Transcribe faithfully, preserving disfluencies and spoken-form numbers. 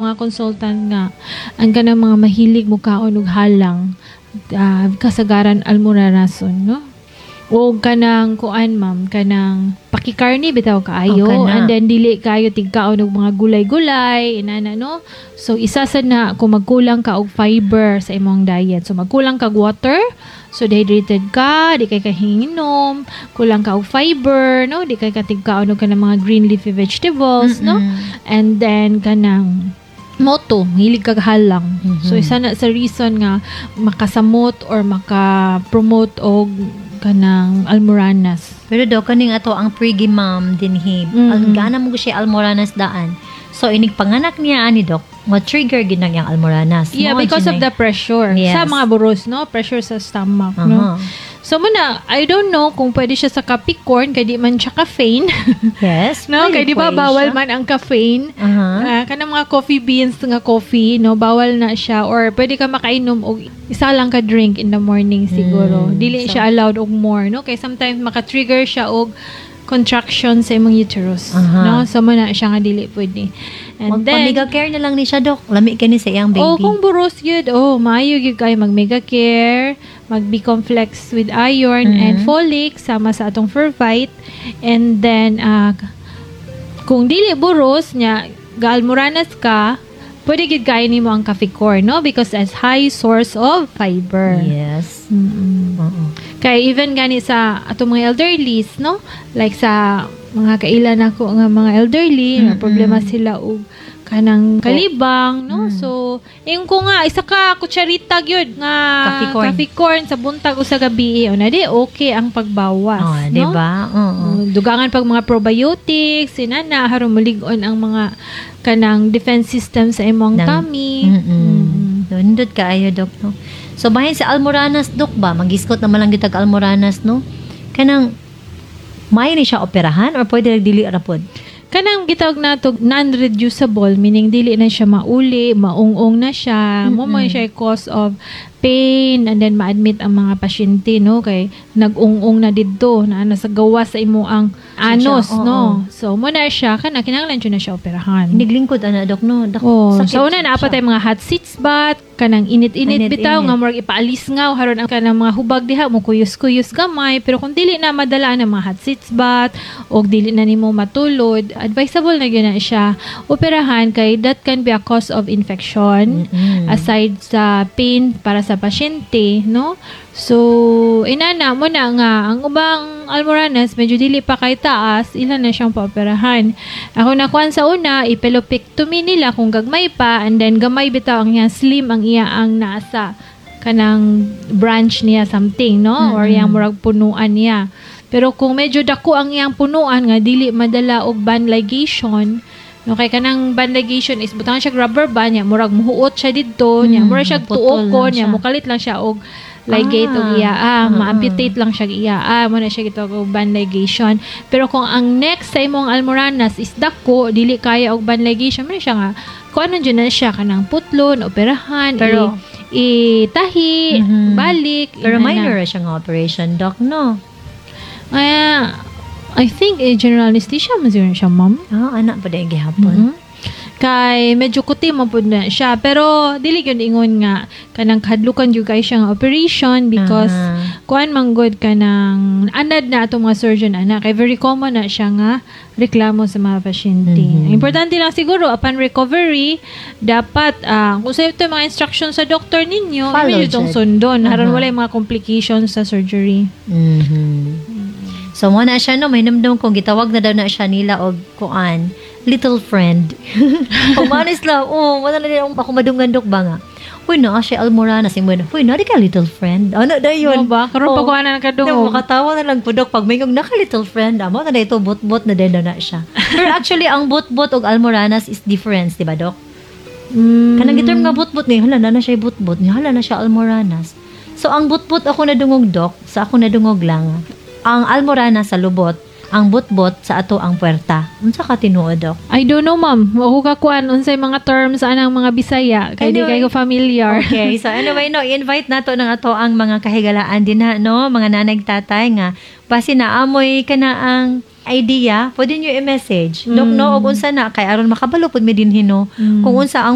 mga consultant nga ang kanang mga mahilig mo kaon og halang uh, kasagaran almoranason, no? O kanang kuan ma'am, kanang pakikarni bitaw kaayo, and then dili kayo tigkaon og mga gulay-gulay inana, no? So isa sa na kung magkulang ka og fiber sa imong diet, so magkulang kag water, so dehydrated ka, di kay kahinginom, kulang ka og fiber, no? Di kay katigkaon og kanang mga green leafy vegetables, mm-hmm. no? And then kanang moto, hilig kag halang. Mm-hmm. So isa na sa reason nga makasamot or maka-promote og kanang almoranas. Pero do kaning ato ang prigi ma'am dinhi. Mm-hmm. Ang gana mo siya almoranas daan. So inig panganak niya ani dok, nga trigger ginang yang almoranas. Yeah, no? Because of the pressure. Yes. Sa mga buros, no? Pressure sa stomach, uh-huh. no? So muna, I don't know kung pwede siya sa capricorn, kaya di man siya caffeine. Yes. No, kaya di ba bawal siya man ang caffeine. Uh-huh. Uh, kanang mga coffee beans nga coffee, no, bawal na siya, or pwede ka makainom og isa lang ka drink in the morning siguro. Mm, Dili so, siya allowed og more, no? Kaya sometimes maka-trigger siya og contraction sa imong uterus, uh-huh. no? So muna siya nga dili pwede. And mag then mega care na lang ni siya dok. Lami kani sa iyang baby. Oh, kung buros yun, oh, maayo gyud kay mag mega care, mag B-complex with iron mm-hmm. and folic sama sa atong Fervite. And then uh, kung dili buros nya gaalmoranas ka, pwede gyud kay nimo ang Capricorn, no? Because as high source of fiber. Yes. Mm-hmm. Uh-uh. Kay even gani sa atong mga elderlies, no? Like sa mga kailan ako nga mga elderly, mm-hmm. na problema sila og kanang kalibang, no? Mm. So, yung ko nga isa ka kutsarita gyud nga Capricorn. Capricorn sa buntag usa gabi, o na di okay ang pagbawas, oh, no? Di ba? Oo. Dugangan pag mga probiotics, inana haron mulig-on ang mga kanang defense system sa imong tummy. Mm. Dundot kaayo dok, no? So bahin sa almoranas dok ba, magiskot naman lang gitag almoranas, no? Kanang may ni siya operahan or pwede dili ra pod? Kanang gitawag nato non-reducible, meaning dili na siya mauli, maungong na siya, mm-hmm. mo man siya cause of pain, and then ma-admit ang mga pasyente, no, kay nag-ungong na didto na nasa gawa sa imo ang anos, siya, no. So mo na siya kana kinahanglan siya na siya operahan. Niglingkod ana dok, no. Dak- oh, so una na apat ay mga hot seats bath, kanang init-init init, bitaw init. Nga murag ipaalis nga haron ang kanang mga hubag diha mo kuyos-kuyos gamay, pero kung dili na madala ang mga hot seats bath og dili na nimo matulod, advisable na gyud na siya operahan kay that can be a cause of infection, mm-hmm. aside sa pain para sa pasyente, no? So, inana mo na nga, ang ubang almoranas, medyo dili pa kay taas, ilan na siyang paoperahan. Ako nakuan sa una, ipelopectomy nila kung gagmay pa, and then gamay bitaw ang iya, slim ang iya ang nasa kanang branch niya something, no? Mm-hmm. Or yang murag punuan niya. Pero kung medyo dako ang iyang punuan nga, dili madala og band ligation, no, kay kanang band ligation is butang siya rubber band niya, murag muhuot siya didto, niya, murag siya tuokon niya, mukalit lang siya og ligate ah, og iya, ah, ma-amputate lang siya iya, ah, mo na siya gitawag og band ligation. Pero kung ang next sa imong almoranas is dako, dili kaya og band ligation, mo na siya nga, kung ano dyan na siya, kanang putlon, operahan, pero, i, itahi, mm-hmm. balik. Pero minor siya nga operation, doc, no? Kaya, I think, eh, general anesthesia, mazira siya, ma'am. Ah, oh, anak pa dahil gihapon. Mm-hmm. Kay, medyo kuti mo po na siya. Pero, dili yun ingon nga, kanang kadlukan yung kayo siyang operation because, uh-huh. kuan manggod ka ng, anad na itong mga surgeon, anak. Kay, very common na siya nga, reklamo sa mga pasyente. Mm-hmm. Importante lang siguro, upon recovery, dapat, uh, kung sa ito mga instructions sa doktor ninyo, imin itong sundon. Uh-huh. Haran wala yung mga complications sa surgery. Mm-hmm. So, mo na siya, no, may namdam kung gitawag na daw na siya nila o kuan, little friend. Kung manis lang, oh, wala na rin ako madungandok ba nga. Uy, na siya almoranas. Uy, na di ka little friend. Ano na yun? Ano ba? Karoon oh, pagkuha na nakadungog. Makatawa na lang po, dok. Pag may yung naka little friend, amo na ito, bot-bot na din na siya. Pero actually, ang bot-bot o almoranas is difference, di ba, dok? Mm. Kanang giterm nga bot-bot ngayon, hala na siya bot-bot. Hala na siya almoranas. So, ang bot-bot ako nadungog, dok. Sa ako nadungog lang. Ang almoranas sa lubot, ang bot-bot sa ato ang puwerta. Unsa ka tinuod, dok? I don't know, ma'am. Ako kakuan unsay mga terms anang mga Bisaya kay anyway, di kay ko familiar. Okay. So anyway, no, i-invite nato ng ato ang mga kahigalaan din ha, no, mga nanay tatay nga basi na amoy kana ang idea, pwede niyo i-message. Mm. Dok, no, og unsa na kay aron makabalo pud mi dinhi, no. Mm. Kung unsa ang